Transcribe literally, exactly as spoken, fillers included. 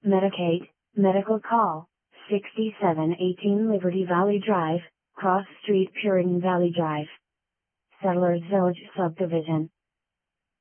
Medicaid, Medical Call, sixty-seven eighteen Liberty Valley Drive, Cross Street, Puritan Valley Drive. Settlers Village Subdivision.